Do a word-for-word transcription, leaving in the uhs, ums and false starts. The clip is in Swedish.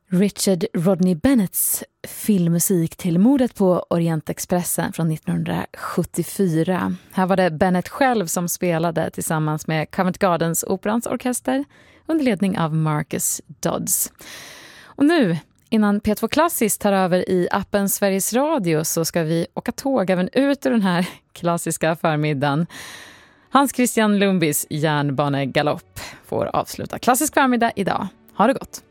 Richard Rodney Bennetts filmmusik till mordet på Orientexpressen från nittonhundrasjuttiofyra. Här var det Bennett själv som spelade tillsammans med Covent Gardens Operans orkester under ledning av Marcus Dodds. Och nu, innan P två Klassiskt tar över i appen Sveriges Radio, så ska vi åka tåg även ut ur den här klassiska förmiddagen. Hans Christian Lumbis järnbanegalopp får avsluta Klassisk förmiddag idag. Ha det gott!